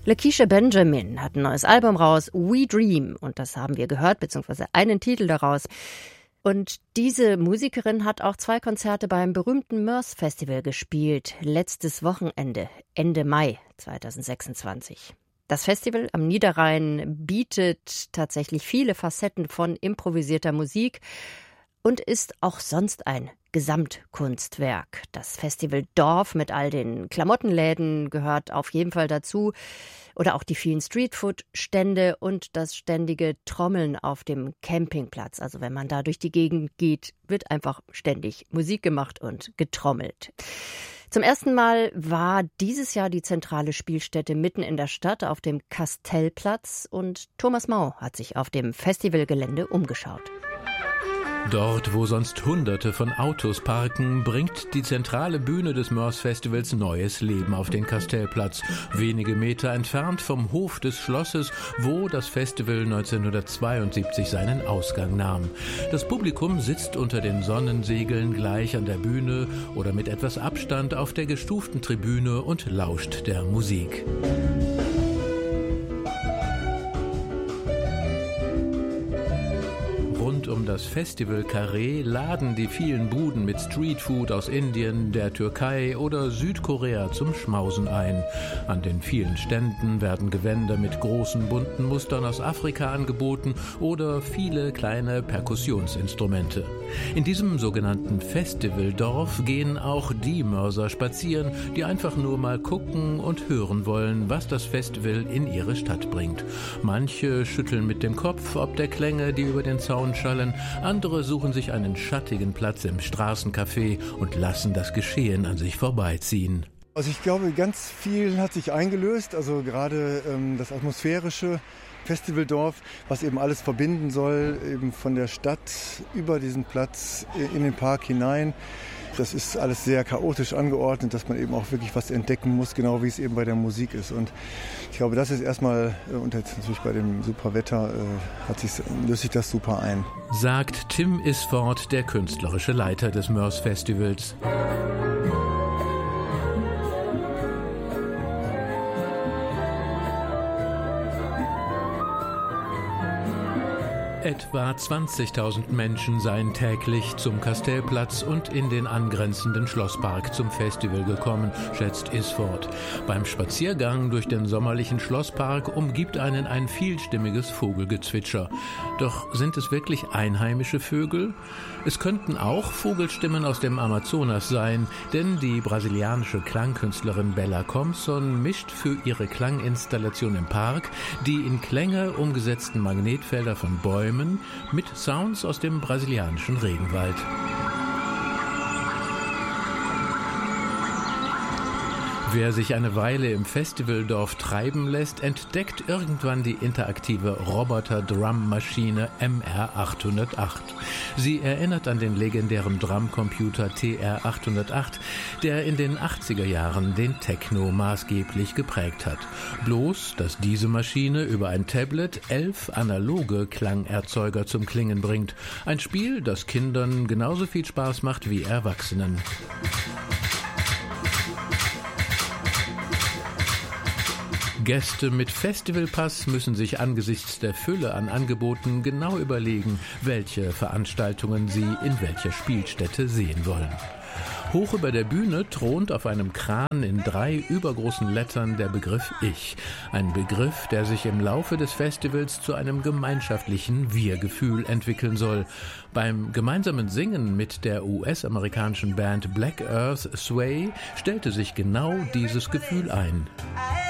Lakeisha Benjamin hat ein neues Album raus, We Dream. Und das haben wir gehört, beziehungsweise einen Titel daraus. Und diese Musikerin hat auch 2 Konzerte beim berühmten Mörs Festival gespielt. Letztes Wochenende, Ende Mai 2026. Das Festival am Niederrhein bietet tatsächlich viele Facetten von improvisierter Musik und ist auch sonst ein Gesamtkunstwerk. Das Festival Dorf mit all den Klamottenläden gehört auf jeden Fall dazu. Oder auch die vielen Streetfood-Stände und das ständige Trommeln auf dem Campingplatz. Also wenn man da durch die Gegend geht, wird einfach ständig Musik gemacht und getrommelt. Zum ersten Mal war dieses Jahr die zentrale Spielstätte mitten in der Stadt auf dem Kastellplatz und Thomas Mau hat sich auf dem Festivalgelände umgeschaut. Dort, wo sonst Hunderte von Autos parken, bringt die zentrale Bühne des Mörs Festivals neues Leben auf den Kastellplatz. Wenige Meter entfernt vom Hof des Schlosses, wo das Festival 1972 seinen Ausgang nahm. Das Publikum sitzt unter den Sonnensegeln gleich an der Bühne oder mit etwas Abstand auf der gestuften Tribüne und lauscht der Musik. Rund um das Festival Carré laden die vielen Buden mit Streetfood aus Indien, der Türkei oder Südkorea zum Schmausen ein. An den vielen Ständen werden Gewänder mit großen bunten Mustern aus Afrika angeboten oder viele kleine Perkussionsinstrumente. In diesem sogenannten Festivaldorf gehen auch die Mörser spazieren, die einfach nur mal gucken und hören wollen, was das Festival in ihre Stadt bringt. Manche schütteln mit dem Kopf ob der Klänge, die über den Zaun schallen. Andere suchen sich einen schattigen Platz im Straßencafé und lassen das Geschehen an sich vorbeiziehen. Also ich glaube, ganz viel hat sich eingelöst, also gerade das atmosphärische Festivaldorf, was eben alles verbinden soll, eben von der Stadt über diesen Platz in den Park hinein. Das ist alles sehr chaotisch angeordnet, dass man eben auch wirklich was entdecken muss, genau wie es eben bei der Musik ist. Und ich glaube, das ist erstmal, und jetzt natürlich bei dem super Wetter, löst sich das super ein. Sagt Tim Isford, der künstlerische Leiter des Mörs Festivals. Etwa 20.000 Menschen seien täglich zum Kastellplatz und in den angrenzenden Schlosspark zum Festival gekommen, schätzt Isford. Beim Spaziergang durch den sommerlichen Schlosspark umgibt einen ein vielstimmiges Vogelgezwitscher. Doch sind es wirklich einheimische Vögel? Es könnten auch Vogelstimmen aus dem Amazonas sein, denn die brasilianische Klangkünstlerin Bella Compson mischt für ihre Klanginstallation im Park die in Klänge umgesetzten Magnetfelder von Bäumen mit Sounds aus dem brasilianischen Regenwald. Wer sich eine Weile im Festivaldorf treiben lässt, entdeckt irgendwann die interaktive Roboter-Drum-Maschine MR808. Sie erinnert an den legendären Drumcomputer TR808, der in den 80er Jahren den Techno maßgeblich geprägt hat. Bloß, dass diese Maschine über ein Tablet 11 analoge Klangerzeuger zum Klingen bringt. Ein Spiel, das Kindern genauso viel Spaß macht wie Erwachsenen. Gäste mit Festivalpass müssen sich angesichts der Fülle an Angeboten genau überlegen, welche Veranstaltungen sie in welcher Spielstätte sehen wollen. Hoch über der Bühne thront auf einem Kran in 3 übergroßen Lettern der Begriff Ich. Ein Begriff, der sich im Laufe des Festivals zu einem gemeinschaftlichen Wir-Gefühl entwickeln soll. Beim gemeinsamen Singen mit der US-amerikanischen Band Black Earth Sway stellte sich genau dieses Gefühl ein.